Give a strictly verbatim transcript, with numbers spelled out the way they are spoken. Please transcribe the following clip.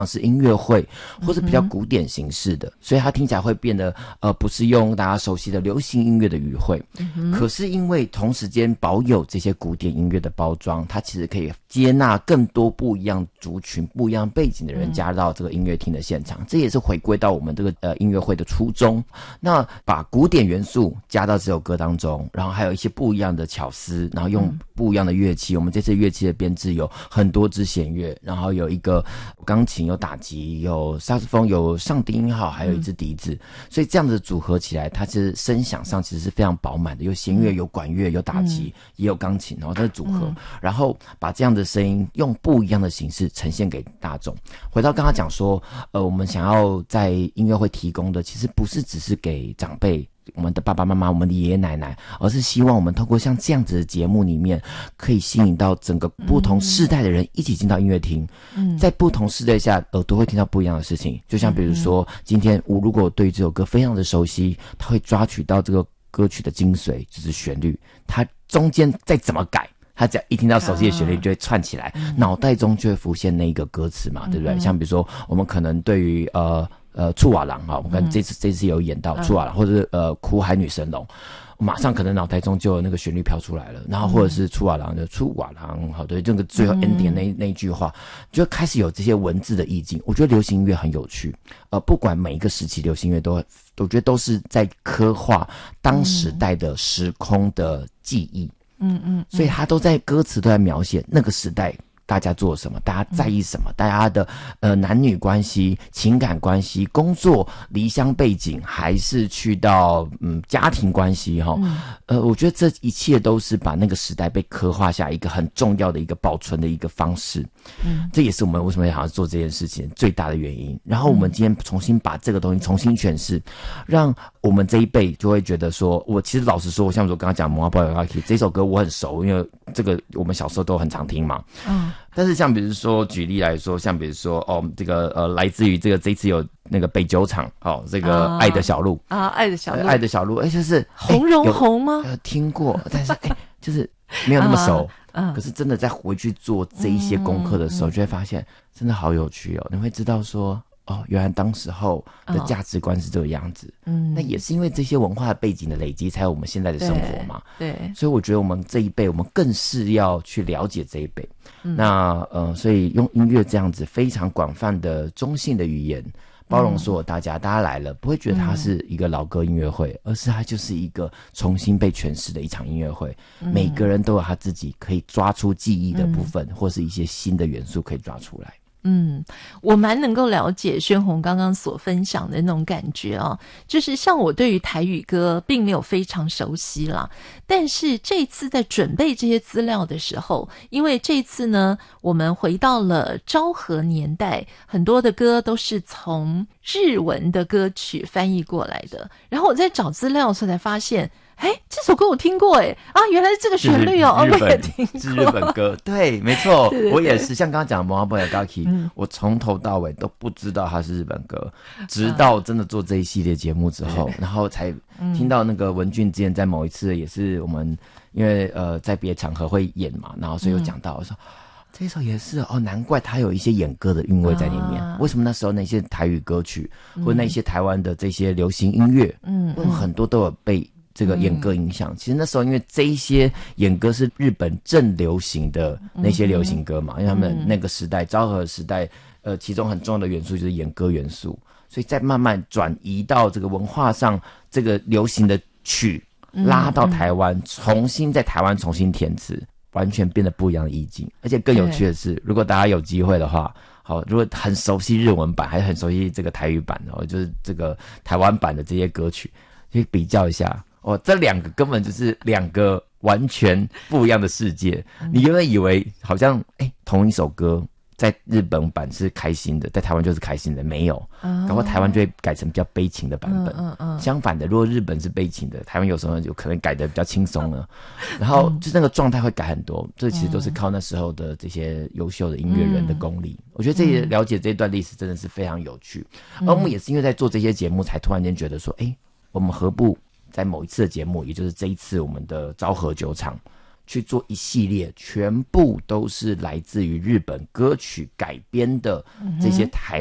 是音乐会或是比较古典形式的、嗯、所以它听起来会变得呃不是用大家熟悉的流行音乐的语汇、嗯、可是因为同时间保有这些古典音乐的包装，它其实可以接纳更多不一样族群不一样背景的人加到这个音乐厅的现场、嗯、这也是回归到我们这个呃音乐会的初衷。那把古典元素加到这首歌当中，然后还有一些不一样的巧思，然后用不一样的乐器、嗯、我们这次乐器的编制有很多支弦乐，然后有一个钢琴，有打击，有萨克斯风，有上低音号，还有一支笛子、嗯、所以这样子组合起来，它其实声响上其实是非常饱满的，有弦乐，有管乐，有打击、嗯、也有钢琴，然后它的组合、嗯、然后把这样的声音用不一样的形式呈现给大众。回到刚刚讲说呃，我们想要在音乐会提供的其实不是只是给长辈，我们的爸爸妈妈，我们的爷爷奶奶，而是希望我们透过像这样子的节目里面，可以吸引到整个不同世代的人一起进到音乐厅、嗯、在不同世代下耳朵会听到不一样的事情。就像比如说、嗯、今天我如果对这首歌非常的熟悉，他会抓取到这个歌曲的精髓，就是旋律，它中间再怎么改，他只要一听到熟悉的旋律就会串起来、嗯、脑袋中就会浮现那一个歌词嘛，对不对、嗯、像比如说我们可能对于呃呃，触瓦郎哈，我们看这次、嗯、这次有演到触瓦郎，或者是呃苦海女神龙，马上可能脑袋中就有那个旋律飘出来了，然后或者是触瓦郎的触瓦郎，好，对，这个最后 ending 那、嗯、那一句话，就开始有这些文字的意境。我觉得流行音乐很有趣，呃，不管每一个时期流行音乐都，我觉得都是在刻画当时代的时空的记忆，嗯嗯，所以他都在歌词都在描写那个时代。大家做什么，大家在意什么、嗯、大家的呃男女关系、情感关系、工作、离乡背景，还是去到嗯家庭关系齁、嗯、呃我觉得这一切都是把那个时代被刻画下一个很重要的一个保存的一个方式。嗯，这也是我们为什么想要做这件事情最大的原因。然后我们今天重新把这个东西重新诠释，让我们这一辈就会觉得说，我其实老实说，像我刚刚讲《魔法宝可这首歌我很熟，因为这个我们小时候都很常听嘛。嗯。但是像比如说举例来说，像比如说哦，这个呃，来自于这个这次有那个北酒厂哦，这个爱的小路啊，爱的小路，爱的小路，哎，就是红绒红吗？ 呃，听过，但是哎，就是没有那么熟。啊、可是真的在回去做这一些功课的时候，就会发现真的好有趣哦。你会知道说，哦，原来当时候的价值观是这个样子。嗯，那也是因为这些文化背景的累积，才有我们现在的生活嘛。对，对，所以我觉得我们这一辈，我们更是要去了解这一辈。嗯、那呃，所以用音乐这样子非常广泛的中性的语言，包容所有大家，嗯、大家来了不会觉得它是一个老歌音乐会，嗯、而是它就是一个重新被诠释的一场音乐会。嗯、每个人都有他自己可以抓出记忆的部分，嗯、或是一些新的元素可以抓出来。 嗯，我蛮能够了解宣宏刚刚所分享的那种感觉啊，就是像我对于台语歌并没有非常熟悉啦，但是这次在准备这些资料的时候，因为这次呢我们回到了昭和年代，很多的歌都是从日文的歌曲翻译过来的，然后我在找资料的时候才发现，哎，这首歌我听过哎啊，原来是这个旋律哦， 日本我也听过， 是日本歌，对，没错， 对对对， 我也是，像刚刚讲的《魔法宝可梦》，我从头到尾都不知道它是日本歌，直到真的做这一系列节目之后，然后才听到那个文俊之前在某一次也是我们因为呃在别的场合会演嘛，然后所以有讲到，我说。这首也是哦，难怪它有一些演歌的韵味在里面。啊、为什么那时候那些台语歌曲，嗯、或者那些台湾的这些流行音乐，嗯，很多都有被这个演歌影响。嗯、其实那时候因为这一些演歌是日本正流行的那些流行歌嘛，嗯、因为他们那个时代昭和时代，呃，其中很重要的元素就是演歌元素，所以再慢慢转移到这个文化上，这个流行的曲拉到台湾，嗯、重新在台湾重新填词。完全变得不一样的意境，而且更有趣的是，如果大家有机会的话，好，如果很熟悉日文版，还是很熟悉这个台语版哦，就是这个台湾版的这些歌曲，去比较一下哦，这两个根本就是两个完全不一样的世界。嗯、你原本以为好像哎同一首歌，在日本版是开心的，在台湾就是开心的，没有，哦、搞不好台湾就会改成比较悲情的版本。嗯嗯嗯、相反的，如果日本是悲情的，台湾有时候有可能改得比较轻松了，嗯、然后就那个状态会改很多。这其实都是靠那时候的这些优秀的音乐人的功力。嗯、我觉得这些了解这段历史真的是非常有趣。嗯、而我们也是因为在做这些节目，才突然间觉得说，哎，我们何不在某一次的节目，也就是这一次我们的昭和酒厂。 去做一系列全部都是来自于日本歌曲改编的这些台